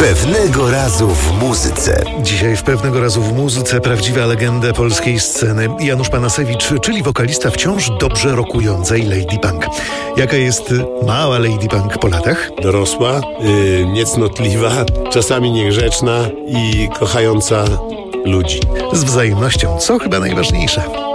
Pewnego razu w muzyce. Dzisiaj w Pewnego razu w muzyce prawdziwa legenda polskiej sceny Janusz Panasewicz, czyli wokalista wciąż dobrze rokującej Lady Punk. Jaka jest mała Lady Punk po latach? Dorosła, niecnotliwa, czasami niegrzeczna i kochająca ludzi. Z wzajemnością, co chyba najważniejsze.